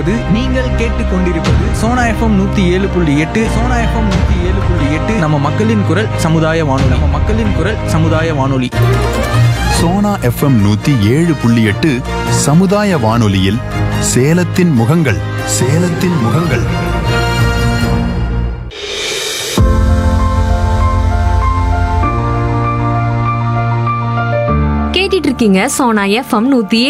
நீங்கள் கேட்டுக்கொண்டிருப்பது Sona FM 107.8. Sona FM 107.8 நம்ம மக்களின் குரல் சமுதாய வானொலி. சோனா எஃப்எம் 107.8 சமுதாய வானொலியில் சேலத்தின் முகங்கள். கேட்டுட்டு இருக்கீங்க சோனா எஃப்எம்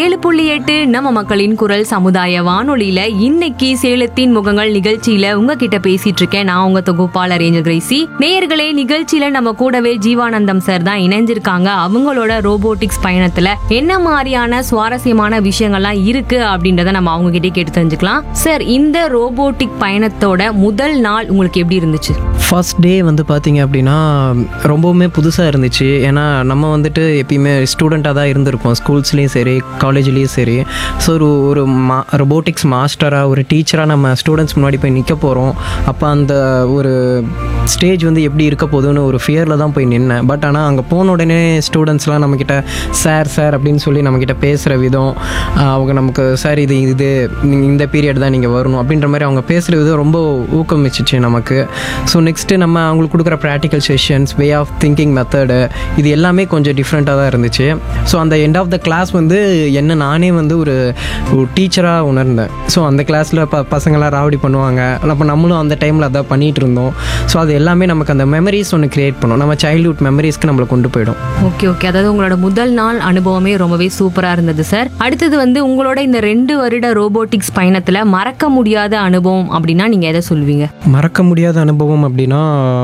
107.8 நம்ம மக்களின் குரல் சமுதாய வானொலியில. இன்னைக்கு சேலத்தின் முகங்கள் நிகழ்ச்சியில உங்ககிட்ட பேசிட்டு இருக்கேன் நான் உங்க தொகுப்பாளர் ஏஞ்சல் கிரேசி. நேயர்களே, நிகழ்ச்சியில நம்ம கூடவே ஜீவானந்தம் சார் தான் இணைஞ்சிருக்காங்க. அவங்களோட ரோபோட்டிக்ஸ் பயணத்துல என்ன மாதிரியான சுவாரஸ்யமான விஷயங்கள்லாம் இருக்கு அப்படின்றத நம்ம அவங்க கிட்டே கேட்டு தெரிஞ்சுக்கலாம். சார், இந்த ரோபோட்டிக் பயணத்தோட முதல் நாள் உங்களுக்கு எப்படி இருந்துச்சு? ஃபர்ஸ்ட் டே வந்து பார்த்தீங்க அப்படின்னா ரொம்பவுமே புதுசாக இருந்துச்சு. ஏன்னா நம்ம வந்துட்டு எப்பயுமே ஸ்டூடெண்ட்டாக தான் இருந்திருப்போம், ஸ்கூல்ஸ்லேயும் சரி காலேஜ்லேயும் சரி. ஸோ ஒரு ரொபோட்டிக்ஸ் மாஸ்டராக ஒரு டீச்சராக நம்ம ஸ்டூடெண்ட்ஸ் முன்னாடி போய் நிற்க போகிறோம். அப்போ அந்த ஒரு ஸ்டேஜ் வந்து எப்படி இருக்க போகுதுன்னு ஒரு ஃபியரில் தான் போய் நின்னேன். பட் ஆனால் அங்கே போன உடனே ஸ்டூடெண்ட்ஸ்லாம் நம்மக்கிட்ட சார் அப்படின்னு சொல்லி நம்மக்கிட்ட பேசுகிற விதம், அவங்க நமக்கு சார் இது இந்த பீரியட் தான் நீங்கள் வரணும் அப்படின்ற மாதிரி அவங்க பேசுகிற விதம் ரொம்ப ஊக்கமிச்சிச்சு நமக்கு. ஸோ நெக்ஸ்ட்டு நம்ம அவங்களுக்கு கொடுக்குற practical sessions, way of thinking method, இது எல்லாமே கொஞ்சம் டிஃப்ரெண்ட்டாக தான் இருந்துச்சு. ஸோ அந்த எண்ட் ஆஃப் த கிளாஸ் வந்து என்ன நானே வந்து ஒரு டீச்சராக உணர்ந்தேன். ஸோ அந்த கிளாஸில் பசங்களாம் ராவடி பண்ணுவாங்க, அப்போ நம்மளும் அந்த டைமில் அதான் பண்ணிகிட்டு இருந்தோம். ஸோ அது எல்லாமே நமக்கு அந்த மெமரிஸ் ஒன்று கிரியேட் பண்ணும், நம்ம சைல்ட்ஹுட் மெமரிஸ்க்கு நம்மளை கொண்டு போயிடும். ஓகே, அதாவது உங்களோட முதல் நாள் அனுபவமே ரொம்பவே சூப்பராக இருந்தது சார். அடுத்தது வந்து உங்களோட இந்த 2 வருட ரோபோட்டிக்ஸ் பயணத்தில் மறக்க முடியாத அனுபவம் அப்படின்னா நீங்கள் எதை சொல்லுவீங்க? மறக்க முடியாத அனுபவம் அப்படின்னா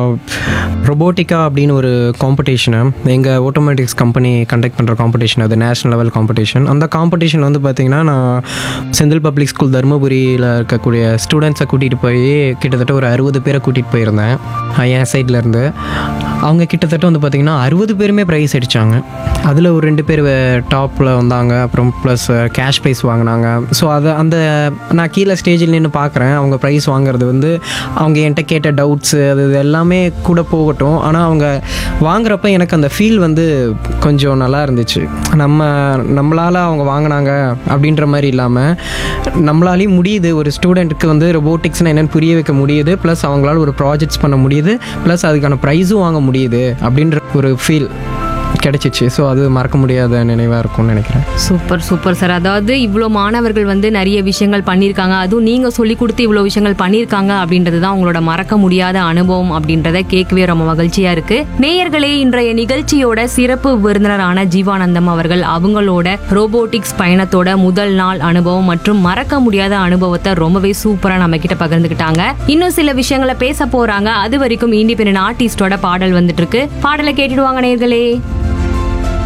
ரொபோட்டிக்கா அப்படின்னு ஒரு காம்படிஷனை எங்கள் ஆட்டோமேட்டிக்ஸ் கம்பெனி கண்டக்ட் பண்ணுற காம்படிஷன், அது நேஷ்னல் லெவல் காம்படிஷன். அந்த காம்படிஷன் வந்து பார்த்திங்கன்னா நான் செந்தில் பப்ளிக் ஸ்கூல் தருமபுரியில் இருக்கக்கூடிய ஸ்டூடெண்ட்ஸை கூட்டிகிட்டு போய் கிட்டத்தட்ட ஒரு 60 பேரை கூட்டிகிட்டு போயிருந்தேன் என் சைட்லேருந்து. அவங்க கிட்டத்தட்ட வந்து பார்த்திங்கன்னா 60 பேருமே ப்ரைஸ் அடித்தாங்க. அதில் ஒரு 2 பேர் டாப்பில் வந்தாங்க, அப்புறம் ப்ளஸ் கேஷ் ப்ரைஸ் வாங்கினாங்க. ஸோ அந்த நான் கீழே ஸ்டேஜில் நின்று பார்க்குறேன் அவங்க ப்ரைஸ் வாங்குறது வந்து அவங்க என்கிட்ட கேட்ட டவுட்ஸு அது எல்லாமே கூட போகட்டும். ஆனால் அவங்க வாங்குறப்ப எனக்கு அந்த ஃபீல் வந்து கொஞ்சம் நல்லா இருந்துச்சு. நம்மளால் அவங்க வாங்கினாங்க அப்படின்ற மாதிரி இல்லாமல் நம்மளாலேயும் முடியுது, ஒரு ஸ்டூடெண்ட்டுக்கு வந்து ரொபோட்டிக்ஸ்னால் என்னென்னு புரிய வைக்க முடியுது, ப்ளஸ் அவங்களால ஒரு ப்ராஜெக்ட்ஸ் பண்ண முடியுது, ப்ளஸ் அதுக்கான ப்ரைஸும் வாங்க முடியுது அப்படின்ற ஒரு ஃபீல் கிடைச்சிச்சு. ஸோ அது மறக்க முடியாத நினைவாக இருக்கும்னு நினைக்கிறேன். Super sir. அதாவது இவ்வளோ மாணவர்கள் வந்து நிறைய விஷயங்கள் பண்ணியிருக்காங்க, அதுவும் நீங்கள் சொல்லி கொடுத்து இவ்வளோ விஷயங்கள் பண்ணியிருக்காங்க அப்படின்றது தான் உங்களோட மறக்க முடியாத அனுபவம் அப்படின்றத கேட்கவே ரொம்ப மகிழ்ச்சியாக இருக்குது. நேயர்களே, இன்றைய நிகழ்ச்சியோட சிறப்பு விருந்தினரான ஜீவானந்தம் அவர்கள் அவங்களோட ரோபோட்டிக்ஸ் பயணத்தோட முதல் நாள் அனுபவம் மற்றும் மறக்க முடியாத அனுபவத்தை ரொம்பவே சூப்பராக நம்ம கிட்ட பகிர்ந்துக்கிட்டாங்க. இன்னும் சில விஷயங்களை பேச போறாங்க. அது வரைக்கும் இண்டிபெண்டன்ட் ஆர்டிஸ்டோட பாடல் வந்துட்டு இருக்கு. பாடலை கேட்டுடுவாங்க நேயர்களே.